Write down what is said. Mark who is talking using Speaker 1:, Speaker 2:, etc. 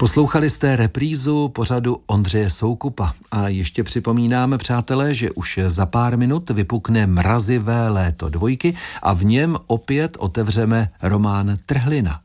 Speaker 1: Poslouchali jste reprízu pořadu Ondřeje Soukupa a ještě připomínáme, přátelé, že už za pár minut vypukne Mrazivé léto 2 a v něm opět otevřeme román Trhlina.